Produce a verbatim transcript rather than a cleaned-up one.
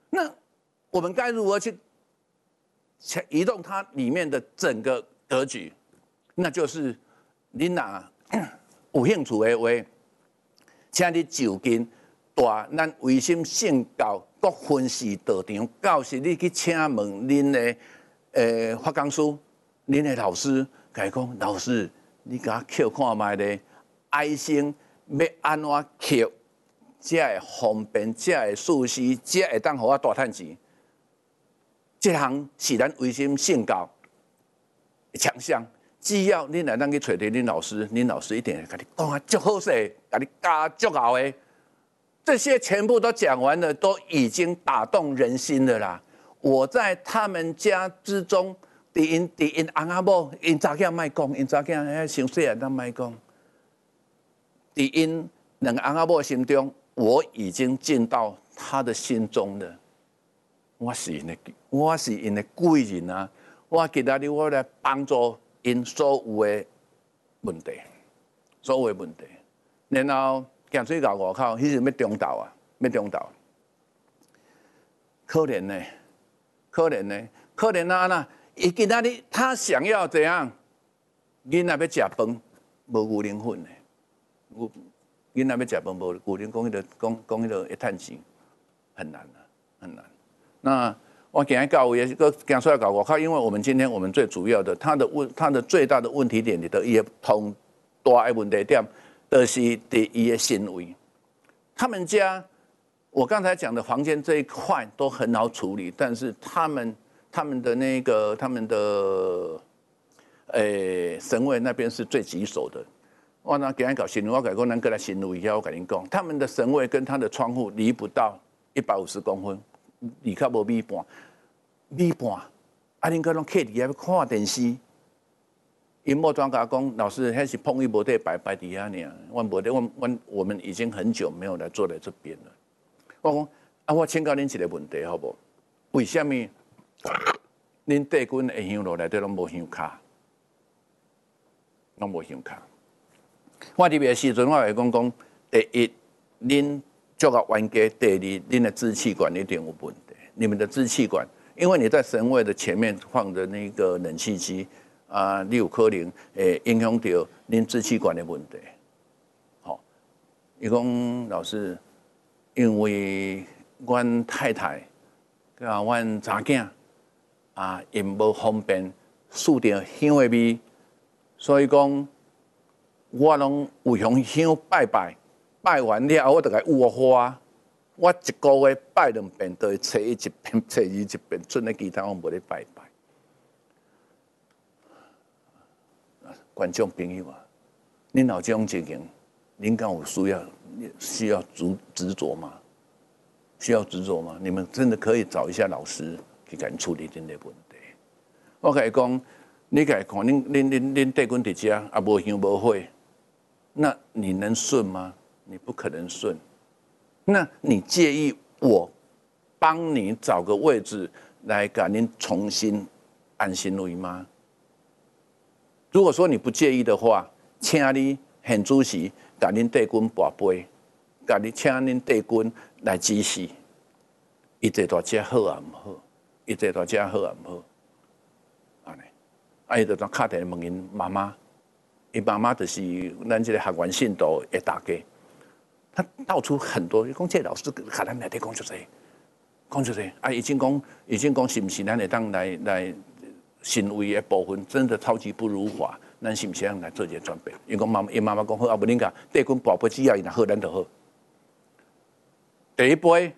那我们该如何去移动它里面的整个格局？那就是你若有兴趣的话，请你就近带咱卫生性教各分系道场教室，你去请问恁的诶发讲师、恁的老师，甲伊讲，老师，你甲我扣看卖咧，爱心要安怎扣？才会方便，才会舒适，才会当互我大趁钱。这项是咱卫生性教的强项。只要你来当去找着恁老师，恁老师一定会甲你讲啊，足好势，甲你教足好的。这些全部都讲完了，都已经打动人心了啦。我在他们家之中，伫因伫因翁仔某，因查囝莫讲，因查囝遐伤细汉，咱莫讲。伫因两个翁仔某心中。我已经进到他的心中了，我是因的，我是因的贵人啊！我今仔日我来帮助因所有的问题，所有的问题。然后行出到外口，迄时要中道啊，要中道，可怜呢，可怜呢，可怜啊！那伊今仔日他想要怎样？囡仔要食饭，无牛奶粉呢？囡仔要食饭无，古人讲迄个讲讲迄个会趁钱，很难啊，很难。那我今日教会也个讲出来搞我靠，因为我们今天我们最主要的，他的问他的最大的问题点里头，也同大的问题点，就是伫伊的行为。他们家我刚才讲的房间这一块都很好处理，但是他们他们的那个他们的诶、欸、神位那边是最棘手的。我那给人搞新路，我改讲咱过来新路一下，我跟你讲，他们的神位跟他的窗户离不到一百五十公分，离较无米半，米半。啊，恁个拢客伫遐看电视，因某专家讲，老师，迄是碰一无得摆摆底下呢。我无得，我我我们已经很久没有来坐在这边了。我讲啊，我请教恁一个问题，好不好？为什么恁地军的香炉内底拢无香卡？拢无香卡？我入的时阵，我会讲讲，第一，恁足够冤家；第二，恁的支气管一定有问题。你们的支气管，因为你在神位的前面放的那个冷气机啊，你有可能会影响到恁支气管的问题。好、哦，伊讲老师，因为阮太太甲阮查囝啊，因无方便嗅到香的味，所以讲。我拢有向香拜拜，拜完了我就来有花。我一个月拜两遍，都会找伊一遍，找伊一遍。剩的其他我无咧拜拜。观众朋友啊，恁有这种情形，恁敢有需要需要执执着吗？需要执着吗？你们真的可以找一下老师去甲处理恁的问题。我甲伊讲，你甲伊看，恁恁恁恁地君伫遮，啊无香无火。那你能顺吗？你不可能顺。那你介意我帮你找个位置来给您重新安心位吗？如果说你不介意的话，请你现主席给您地君跋杯，给你请您地君来指示，伊这大家好啊唔好，伊这大家好啊唔好，安尼，啊伊就当敲电话问因妈妈。伊妈妈就是咱这个学员信徒的大家，他道出很多，讲这老师甲咱内底讲就这，讲就这，啊，已经讲已经讲是不是咱会当来来行为的部分，真的超级不如法，咱是不是要来做一个转变？因讲妈妈，因妈妈讲好，啊，不恁讲地君宝贝只要伊若好，咱就好。第一杯